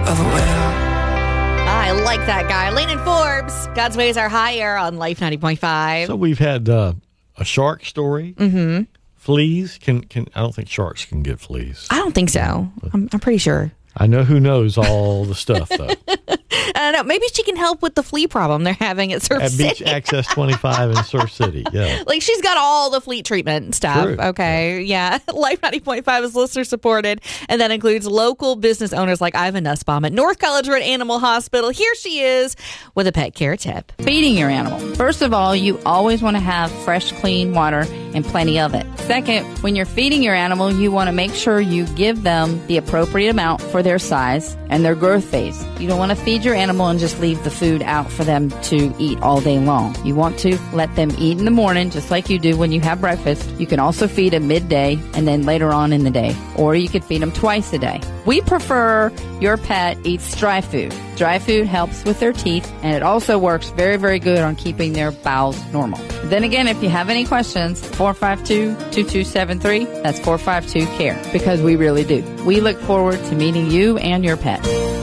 of a whale. I like that guy. Landon Forbes. God's ways are higher on Life 90.5. So we've had a shark story. Mm-hmm. Fleas can I don't think sharks can get fleas. I don't think so. I'm pretty sure. I know who knows all the stuff, though. I don't know. Maybe she can help with the flea problem they're having at Surf City. At Beach Access 25 in Surf City, yeah. Like, she's got all the flea treatment stuff. True. Okay, yeah. Life 90.5 is listener supported, and that includes local business owners like Ivan Nussbaum at North College Road Animal Hospital. Here she is with a pet care tip. Feeding your animal. First of all, you always want to have fresh, clean water and plenty of it. Second, when you're feeding your animal, you want to make sure you give them the appropriate amount for their size and their growth phase. You don't want to feed your animal and just leave the food out for them to eat all day long. You want to let them eat in the morning, just like you do when you have breakfast. You can also feed them midday and then later on in the day. Or you could feed them twice a day. We prefer your pet eats dry food. Dry food helps with their teeth, and it also works very, very good on keeping their bowels normal. Then again, if you have any questions, 452-2273. That's 452-CARE, because we really do. We look forward to meeting you and your pet.